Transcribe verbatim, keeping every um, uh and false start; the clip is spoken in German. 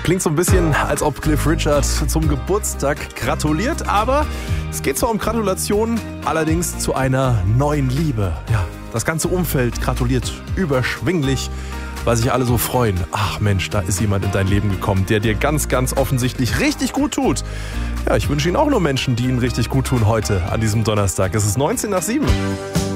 Klingt so ein bisschen, als ob Cliff Richard zum Geburtstag gratuliert, aber es geht zwar um Gratulation, allerdings zu einer neuen Liebe. Ja, das ganze Umfeld gratuliert überschwinglich, weil sich alle so freuen. Ach Mensch, da ist jemand in dein Leben gekommen, der dir ganz, ganz offensichtlich richtig gut tut. Ja, ich wünsche Ihnen auch nur Menschen, die Ihnen richtig gut tun heute an diesem Donnerstag. Es ist neunzehn nach sieben.